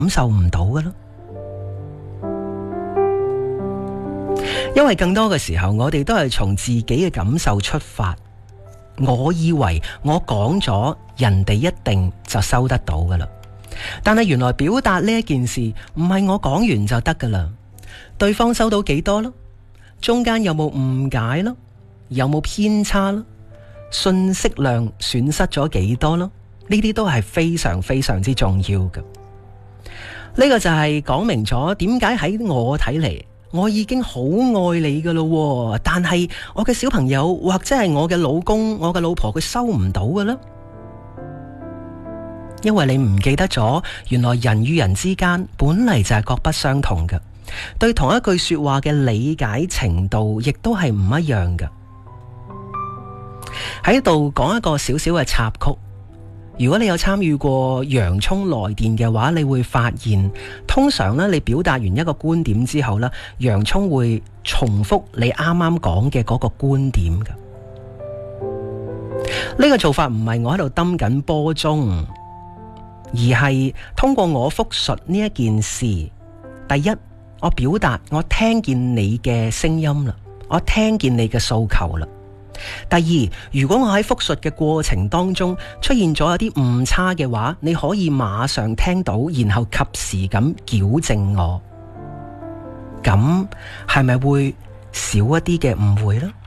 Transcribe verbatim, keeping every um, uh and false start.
感受唔到㗎啦。因為更多嘅時候，我哋都係從自己嘅感受出發。我以為我講咗，人哋一定就收得到㗎啦。但係原來表達呢一件事，唔係我講完就得㗎啦。對方收到幾多咯？中間有冇誤解咯？有冇偏差咯？信息量損失咗幾多咯？呢啲都係非常非常之重要嘅。呢個就係講明咗點解喺我睇嚟，我已經好愛你噶咯，但係我嘅小朋友或者係我嘅老公、我嘅老婆，佢收唔到噶啦。因為你唔記得咗，原來人與人之間本嚟就係各不相同嘅，對同一句說話嘅理解程度亦都係唔一樣嘅。喺度講一個小小嘅插曲。如果你有參與過洋蔥來電嘅話，你會發現通常咧，你表達完一個觀點之後咧，洋蔥會重複你啱啱講嘅嗰個觀點嘅。呢個做法唔係我喺度抌緊波鐘，而係通過我複述呢一件事。第一，我表達我聽見你嘅聲音啦，我聽見你嘅訴求啦。第二，如果我喺複述嘅過程當中出現咗有啲誤差嘅話，你可以馬上聽到，然後及時咁矯正我，咁係咪會少一啲嘅誤會呢？